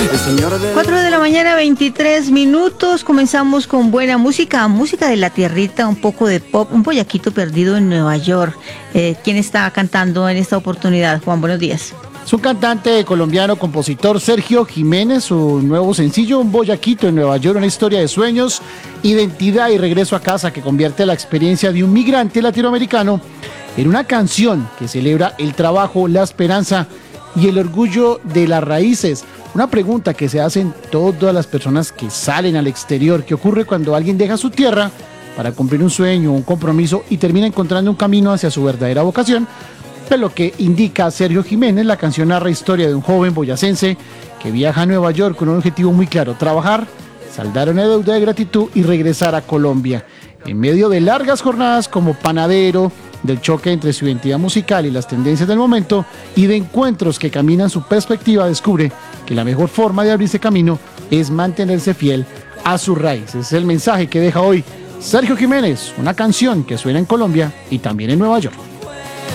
4 de la mañana, 23 minutos. Comenzamos con buena música, música de la tierrita, un poco de pop, un boyaquito perdido en Nueva York. ¿Quién está cantando en esta oportunidad? Juan, buenos días. Es un cantante colombiano, compositor, Sergio Jiménez. Su nuevo sencillo, Un Boyaquito en Nueva York, una historia de sueños, identidad y regreso a casa que convierte la experiencia de un migrante latinoamericano en una canción que celebra el trabajo, la esperanza y el orgullo de las raíces. Una pregunta que se hacen todas las personas que salen al exterior: ¿qué ocurre cuando alguien deja su tierra para cumplir un sueño, un compromiso y termina encontrando un camino hacia su verdadera vocación? Pues lo que indica Sergio Jiménez, la canción narra historia de un joven boyacense que viaja a Nueva York con un objetivo muy claro: trabajar, saldar una deuda de gratitud y regresar a Colombia. En medio de largas jornadas como panadero, del choque entre su identidad musical y las tendencias del momento y de encuentros que caminan su perspectiva, descubre que la mejor forma de abrirse camino es mantenerse fiel a sus raíces. Ese es el mensaje que deja hoy Sergio Jiménez, una canción que suena en Colombia y también en Nueva York.